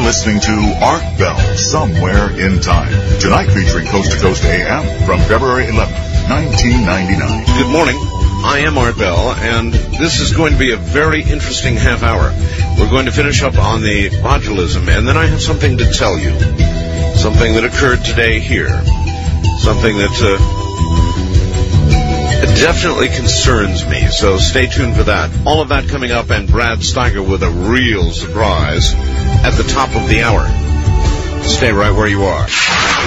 listening to Art Bell, Somewhere in Time. Tonight featuring Coast to Coast AM from February 11, 1999. Good morning. I am Art Bell, and this is going to be a very interesting half hour. We're going to finish up on the botulism, and then I have something to tell you. Something that occurred today here. Something that definitely concerns me, so stay tuned for that. All of that coming up, and Brad Steiger with a real surprise at the top of the hour. Stay right where you are.